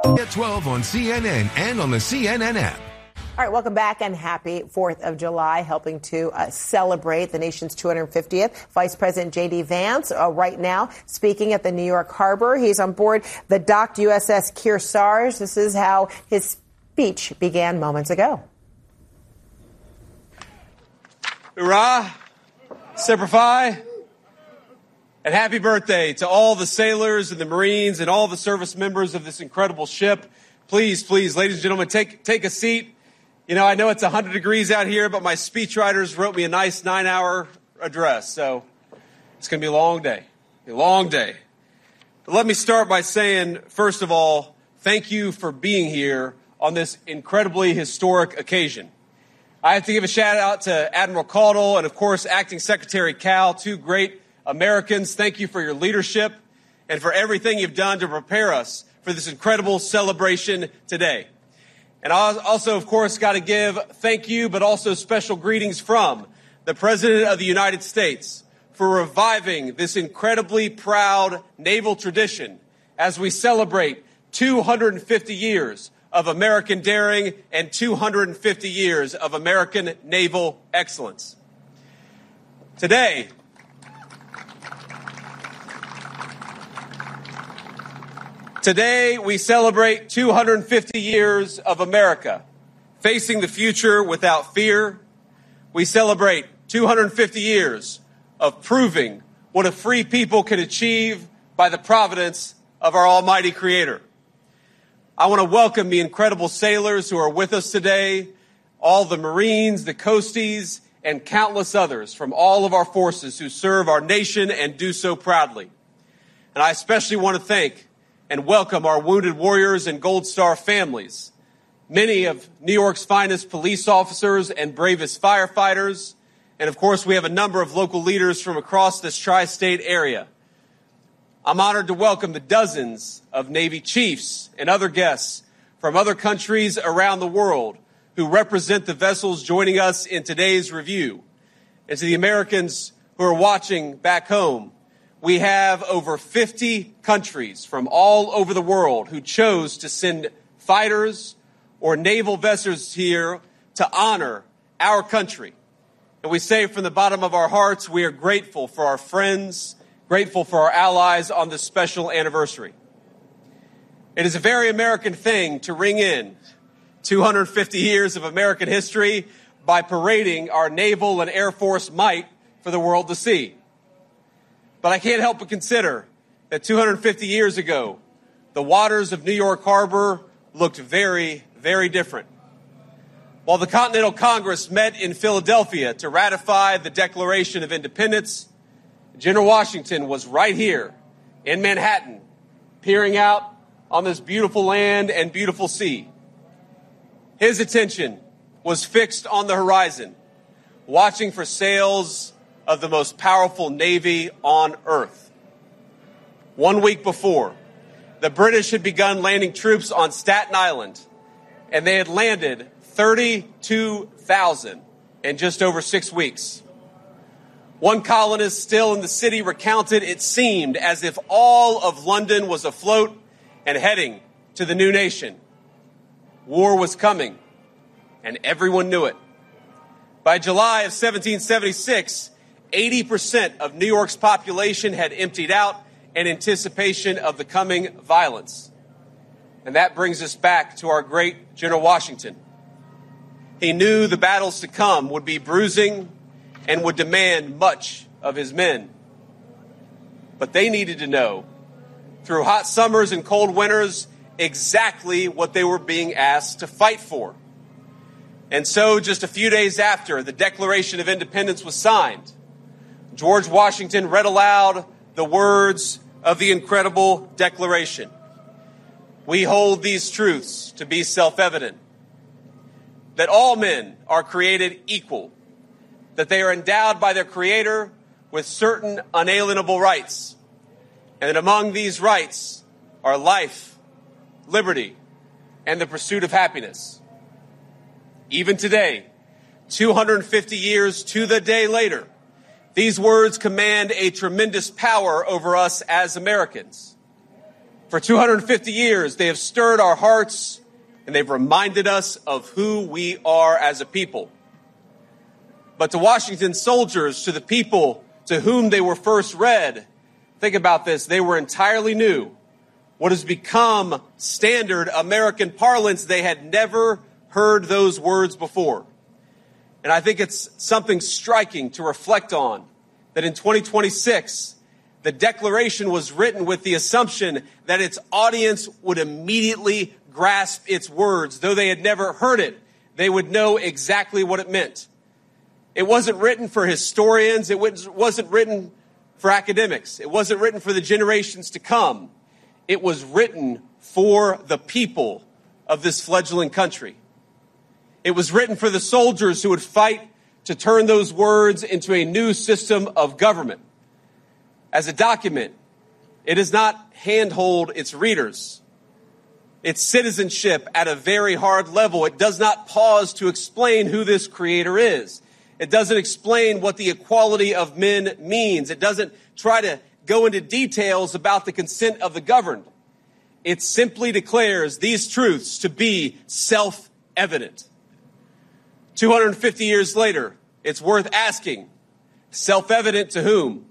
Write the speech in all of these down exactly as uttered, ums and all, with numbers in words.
At twelve on C N N and on the C N N app. All right, welcome back and happy fourth of July, helping to uh, celebrate the nation's two hundred fiftieth. Vice President J D. Vance uh, right now speaking at the New York Harbor. He's on board the docked U S S Kearsarge. This is how his speech began moments ago. Hurrah, Semper Fi, and happy birthday to all the sailors and the Marines and all the service members of this incredible ship. Please, please, ladies and gentlemen, take take a seat. You know, I know it's one hundred degrees out here, but my speechwriters wrote me a nice nine-hour address, so it's going to be a long day, a long day. But let me start by saying, first of all, thank you for being here on this incredibly historic occasion. I have to give a shout-out to Admiral Caudle and, of course, Acting Secretary Cal, two great Americans. Thank you for your leadership and for everything you've done to prepare us for this incredible celebration today. And I also, of course, got to give thank you, but also special greetings from the President of the United States for reviving this incredibly proud naval tradition as we celebrate two hundred fifty years of American daring and two hundred fifty years of American naval excellence. Today, Today, we celebrate two hundred fifty years of America facing the future without fear. We celebrate two hundred fifty years of proving what a free people can achieve by the providence of our almighty Creator. I want to welcome the incredible sailors who are with us today, all the Marines, the Coasties, and countless others from all of our forces who serve our nation and do so proudly. And I especially want to thank and welcome our wounded warriors and Gold Star families, many of New York's finest police officers and bravest firefighters, and of course we have a number of local leaders from across this tri-state area. I'm honored to welcome the dozens of Navy chiefs and other guests from other countries around the world who represent the vessels joining us in today's review. And to the Americans who are watching back home, we have over fifty countries from all over the world who chose to send fighters or naval vessels here to honor our country. And we say from the bottom of our hearts, we are grateful for our friends, grateful for our allies on this special anniversary. It is a very American thing to ring in two hundred fifty years of American history by parading our naval and Air Force might for the world to see. But I can't help but consider that two hundred fifty years ago, the waters of New York Harbor looked very, very different. While the Continental Congress met in Philadelphia to ratify the Declaration of Independence, General Washington was right here in Manhattan, peering out on this beautiful land and beautiful sea. His attention was fixed on the horizon, watching for sails of the most powerful navy on earth. One week before, the British had begun landing troops on Staten Island, and they had landed thirty-two thousand in just over six weeks. One colonist still in the city recounted it seemed as if all of London was afloat and heading to the new nation. War was coming, and everyone knew it. By July of seventeen seventy-six, eighty percent of New York's population had emptied out in anticipation of the coming violence. And that brings us back to our great General Washington. He knew the battles to come would be bruising and would demand much of his men. But they needed to know, through hot summers and cold winters, exactly what they were being asked to fight for. And so, just a few days after the Declaration of Independence was signed, George Washington read aloud the words of the incredible Declaration. We hold these truths to be self-evident, that all men are created equal, that they are endowed by their Creator with certain unalienable rights, and that among these rights are life, liberty, and the pursuit of happiness. Even today, two hundred fifty years to the day later, these words command a tremendous power over us as Americans. For two hundred fifty years, they have stirred our hearts and they've reminded us of who we are as a people. But to Washington's soldiers, to the people to whom they were first read, think about this, they were entirely new. What has become standard American parlance, they had never heard those words before. And I think it's something striking to reflect on, that in twenty twenty-six, the Declaration was written with the assumption that its audience would immediately grasp its words. Though they had never heard it, they would know exactly what it meant. It wasn't written for historians. It wasn't written for academics. It wasn't written for the generations to come. It was written for the people of this fledgling country. It was written for the soldiers who would fight to turn those words into a new system of government. As a document, it does not handhold its readers. Its citizenship at a very hard level. It does not pause to explain who this creator is. It doesn't explain what the equality of men means. It doesn't try to go into details about the consent of the governed. It simply declares these truths to be self-evident. two hundred fifty years later, it's worth asking, self-evident to whom?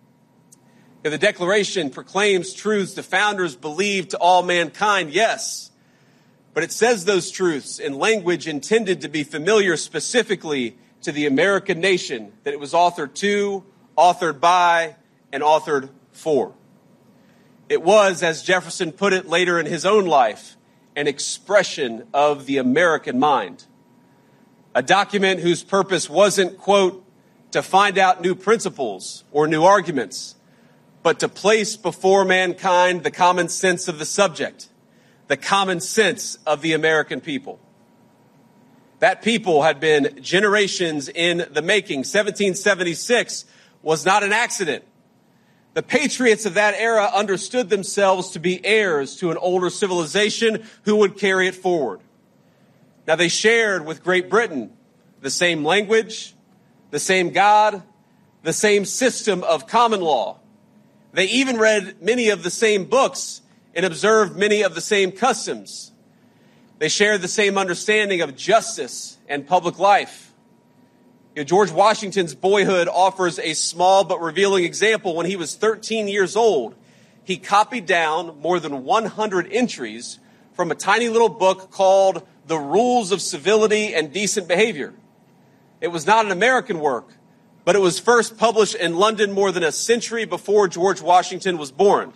If the Declaration proclaims truths the founders believed to all mankind, yes. But it says those truths in language intended to be familiar specifically to the American nation that it was authored to, authored by, and authored for. It was, as Jefferson put it later in his own life, an expression of the American mind. A document whose purpose wasn't, quote, to find out new principles or new arguments, but to place before mankind the common sense of the subject, the common sense of the American people. That people had been generations in the making. seventeen seventy-six was not an accident. The patriots of that era understood themselves to be heirs to an older civilization who would carry it forward. Now, they shared with Great Britain the same language, the same God, the same system of common law. They even read many of the same books and observed many of the same customs. They shared the same understanding of justice and public life. You know, George Washington's boyhood offers a small but revealing example. When he was thirteen years old, he copied down more than one hundred entries from a tiny little book called The Rules of Civility and Decent Behavior. It was not an American work, but it was first published in London more than a century before George Washington was born.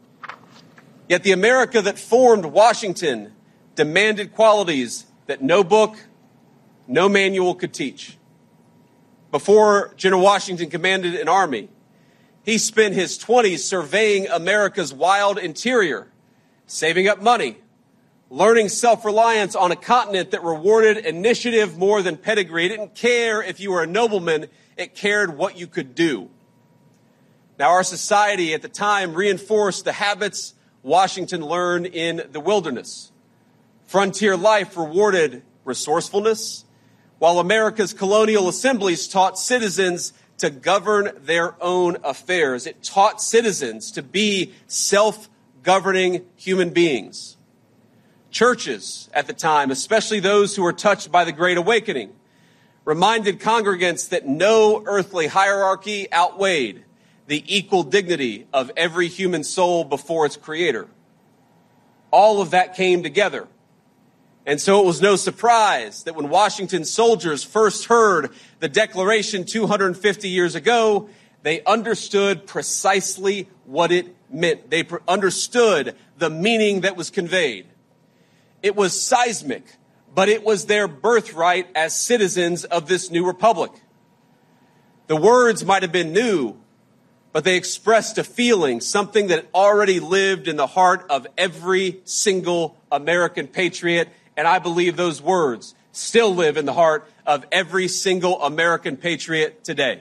Yet the America that formed Washington demanded qualities that no book, no manual could teach. Before General Washington commanded an army, he spent his twenties surveying America's wild interior, saving up money, learning self-reliance on a continent that rewarded initiative more than pedigree. It didn't care if you were a nobleman, it cared what you could do. Now, our society at the time reinforced the habits Washington learned in the wilderness. Frontier life rewarded resourcefulness, while America's colonial assemblies taught citizens to govern their own affairs. It taught citizens to be self-governing human beings. Churches at the time, especially those who were touched by the Great Awakening, reminded congregants that no earthly hierarchy outweighed the equal dignity of every human soul before its creator. All of that came together. And so it was no surprise that when Washington's soldiers first heard the Declaration two hundred fifty years ago, they understood precisely what it meant. They understood the meaning that was conveyed. It was seismic, but it was their birthright as citizens of this new republic. The words might have been new, but they expressed a feeling, something that already lived in the heart of every single American patriot. And I believe those words still live in the heart of every single American patriot today.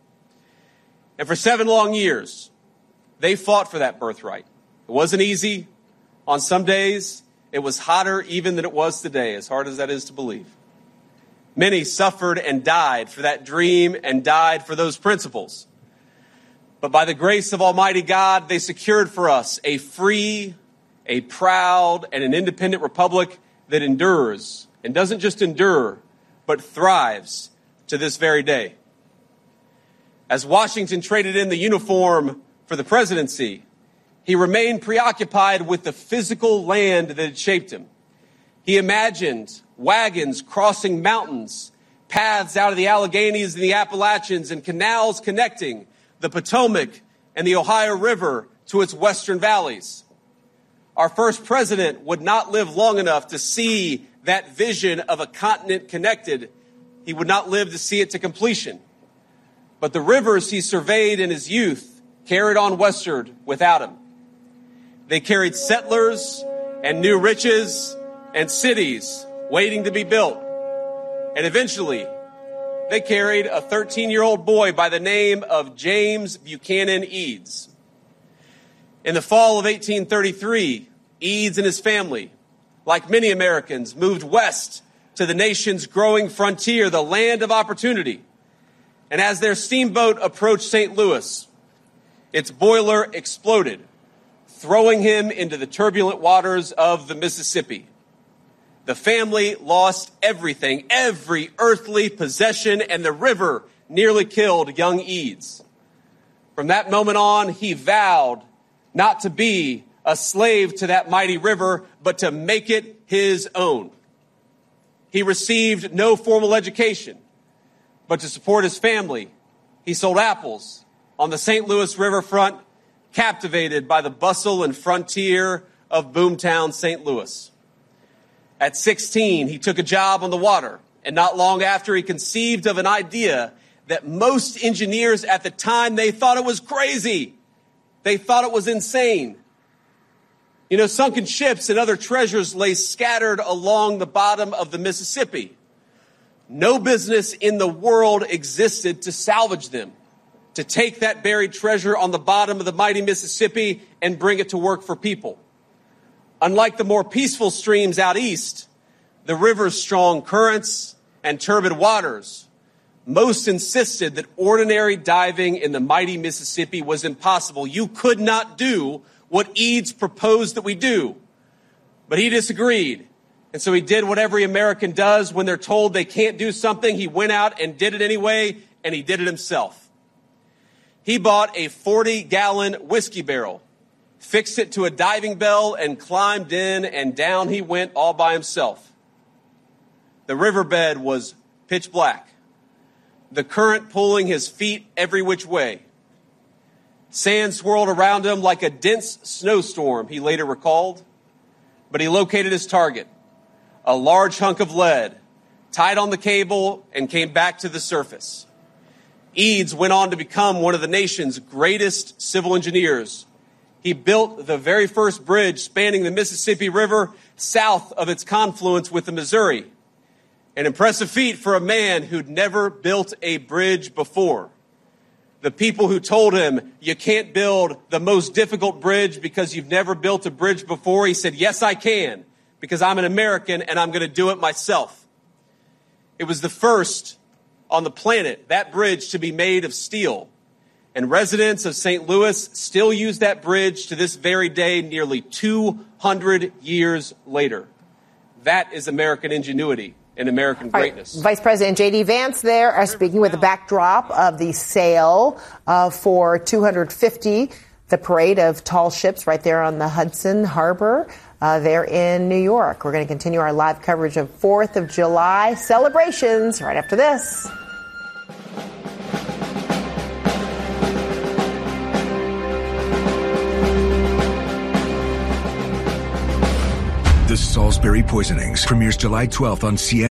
And for seven long years, they fought for that birthright. It wasn't easy. On some days, it was hotter even than it was today, as hard as that is to believe. Many suffered and died for that dream and died for those principles. But by the grace of Almighty God, they secured for us a free, a proud and an independent republic that endures, and doesn't just endure, but thrives to this very day. As Washington traded in the uniform for the presidency, he remained preoccupied with the physical land that had shaped him. He imagined wagons crossing mountains, paths out of the Alleghenies and the Appalachians, and canals connecting the Potomac and the Ohio River to its western valleys. Our first president would not live long enough to see that vision of a continent connected. He would not live to see it to completion. But the rivers he surveyed in his youth carried on westward without him. They carried settlers and new riches and cities waiting to be built. And eventually, they carried a thirteen-year-old boy by the name of James Buchanan Eads. In the fall of eighteen thirty-three, Eads and his family, like many Americans, moved west to the nation's growing frontier, the land of opportunity. And as their steamboat approached Saint Louis, its boiler exploded, throwing him into the turbulent waters of the Mississippi. The family lost everything, every earthly possession, and the river nearly killed young Eads. From that moment on, he vowed not to be a slave to that mighty river, but to make it his own. He received no formal education, but to support his family, he sold apples on the Saint Louis riverfront, captivated by the bustle and frontier of boomtown Saint Louis. At sixteen, he took a job on the water, and not long after, he conceived of an idea that most engineers at the time, they thought it was crazy. They thought it was insane. You know, sunken ships and other treasures lay scattered along the bottom of the Mississippi. No business in the world existed to salvage them, to take that buried treasure on the bottom of the mighty Mississippi and bring it to work for people. Unlike the more peaceful streams out east, the river's strong currents and turbid waters, most insisted that ordinary diving in the mighty Mississippi was impossible. You could not do what Eads proposed that we do. But he disagreed. And so he did what every American does when they're told they can't do something. He went out and did it anyway, and he did it himself. He bought a forty-gallon whiskey barrel, fixed it to a diving bell, and climbed in, and down he went all by himself. The riverbed was pitch black, the current pulling his feet every which way. Sand swirled around him like a dense snowstorm, he later recalled. But he located his target, a large hunk of lead, tied on the cable, and came back to the surface. Eads went on to become one of the nation's greatest civil engineers. He built the very first bridge spanning the Mississippi River south of its confluence with the Missouri. An impressive feat for a man who'd never built a bridge before. The people who told him, you can't build the most difficult bridge because you've never built a bridge before, he said, yes, I can, because I'm an American and I'm going to do it myself. It was the first on the planet, that bridge, to be made of steel. And residents of Saint Louis still use that bridge to this very day, nearly two hundred years later. That is American ingenuity and American greatness. Right. Vice President J D. Vance there uh, speaking with the backdrop of the sale uh, for two hundred fifty, the parade of tall ships right there on the Hudson Harbor uh, there in New York. We're going to continue our live coverage of fourth of July celebrations right after this. The Salisbury Poisonings premieres July twelfth on C N N.